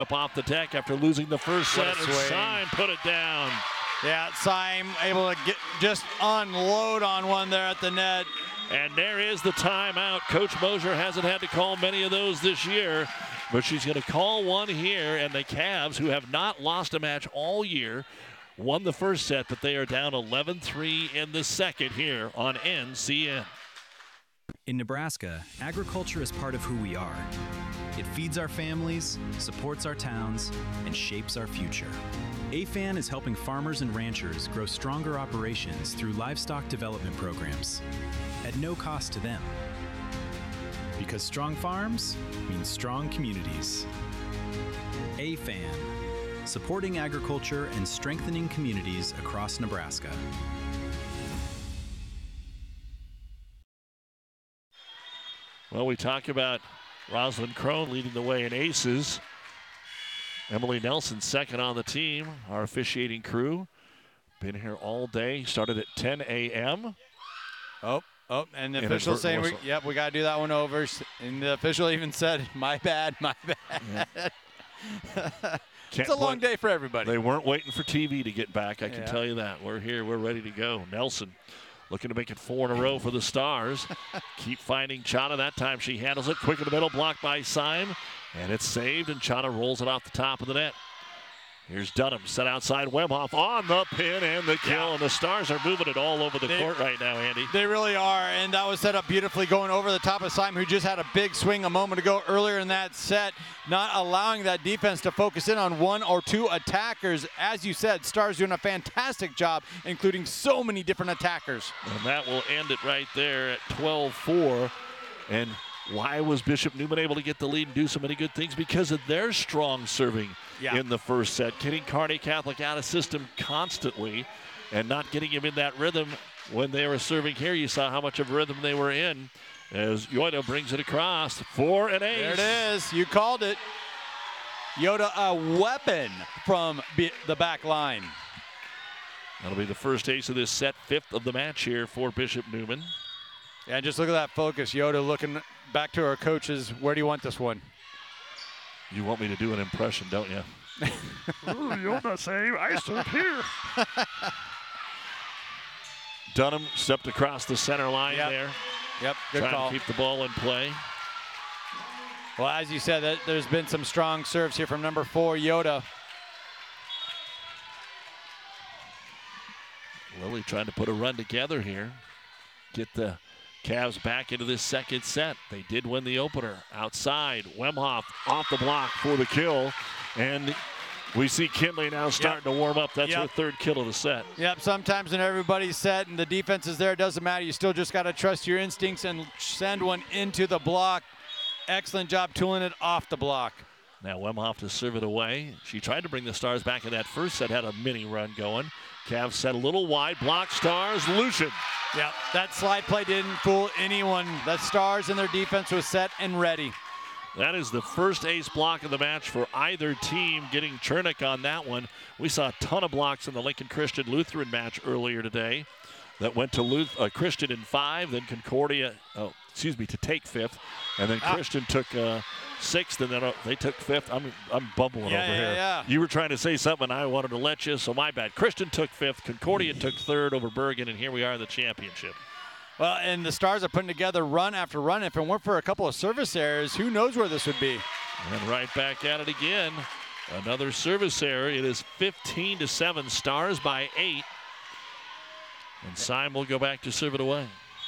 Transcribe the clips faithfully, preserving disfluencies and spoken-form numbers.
Up off the deck after losing the first set, and Syme put it down. Yeah, Syme able to get just unload on one there at the net. And there is the timeout. Coach Mosier hasn't had to call many of those this year, but she's going to call one here. And the Cavs, who have not lost a match all year, won the first set, but they are down eleven three in the second here on N C N. In Nebraska, agriculture is part of who we are. It feeds our families, supports our towns, and shapes our future. A F A N is helping farmers and ranchers grow stronger operations through livestock development programs at no cost to them. Because strong farms means strong communities. A F A N, supporting agriculture and strengthening communities across Nebraska. Well, we talk about Rosalind Crone leading the way in aces. Emily Nelson second on the team, our officiating crew. Been here all day, started at ten a m Oh, oh, and the official saying, we, yep, we got to do that one over. And the official even said, my bad, my bad. Yeah. It's a long day for everybody. They weren't waiting for T V to get back, I can yeah. tell you that. We're here, we're ready to go. Nelson looking to make it four in a row for the Stars. Keep finding Chana. That time she handles it. Quick in the middle, blocked by Syme. And it's saved, and Chana rolls it off the top of the net. Here's Dunham, set outside Wemhoff on the pin and the kill. Yeah. And the Stars are moving it all over the they, court right now, Andy. They really are, and that was set up beautifully going over the top of Syme, who just had a big swing a moment ago earlier in that set, not allowing that defense to focus in on one or two attackers. As you said, Stars doing a fantastic job, including so many different attackers. And that will end it right there at twelve four. And why was Bishop Neumann able to get the lead and do so many good things? Because of their strong serving yeah. in the first set, getting Kearney Catholic out of system constantly and not getting him in that rhythm. When they were serving here, you saw how much of rhythm they were in as Yoda brings it across for an ace. There it is. You called it. Yoda, a weapon from the back line. That'll be the first ace of this set, fifth of the match here for Bishop Neumann. Yeah, just look at that focus. Yoda looking back to our coaches. Where do you want this one? You want me to do an impression, don't you? Yoda say, I stood here. Dunham stepped across the center line yep. there. Yep, good trying call. to keep the ball in play. Well, as you said, that there's been some strong serves here from number four, Yoda. Lily trying to put a run together here. Get the Cavs back into this second set. They did win the opener. Outside, Wemhoff off the block for the kill. And we see Kinley now starting yep. to warm up. That's yep. her third kill of the set. Yep, sometimes when everybody's set and the defense is there, it doesn't matter. You still just got to trust your instincts and send one into the block. Excellent job tooling it off the block. Now Wemhoff to serve it away. She tried to bring the Stars back in that first set, had a mini run going. Cavs set a little wide, block Stars, Lucian. Yeah, that slide play didn't fool anyone. The Stars and their defense was set and ready. That is the first ace block of the match for either team, getting Chernick on that one. We saw a ton of blocks in the Lincoln Christian Lutheran match earlier today. That went to Luth uh, Christian in five, then Concordia, oh, excuse me, to take fifth. And then ah. Christian took uh, sixth, and then uh, they took fifth. I'm I'm bumbling yeah, over yeah, here. Yeah. You were trying to say something, I wanted to let you, so my bad. Christian took fifth, Concordia took third over Bergen, and here we are in the championship. Well, and the Stars are putting together run after run. If it weren't for a couple of service errors, who knows where this would be? And right back at it again. Another service error. It is fifteen to seven, Stars by eight. And Syme will go back to serve it away.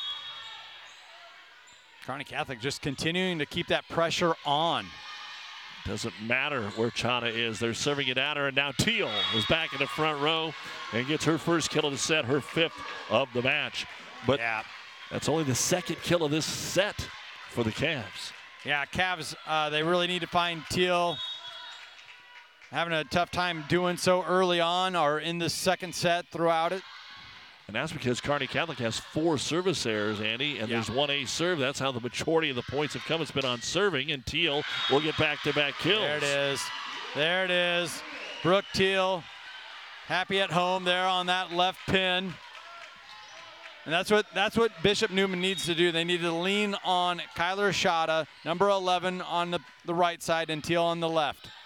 Kearney Catholic just continuing to keep that pressure on. Doesn't matter where Chana is. They're serving it at her, and now Teal is back in the front row and gets her first kill of the set, her fifth of the match. But yeah. that's only the second kill of this set for the Cavs. Yeah, Cavs, uh, they really need to find Teal. Having a tough time doing so early on or in the second set throughout it. And that's because Kearney Catholic has four service errors, Andy, and yeah. there's one ace serve. That's how the majority of the points have come. It's been on serving, and Teal will get back-to-back kills. There it is. There it is. Brooke Teal, happy at home there on that left pin. And that's what that's what Bishop Neumann needs to do. They need to lean on Kyler Shada, number eleven on the, the right side, and Teal on the left.